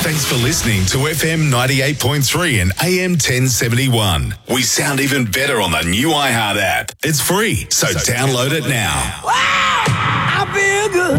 Thanks for listening to FM 98.3 and AM 1071. We sound even better on the new iHeart app. It's free, so download it now. Wow, I feel good.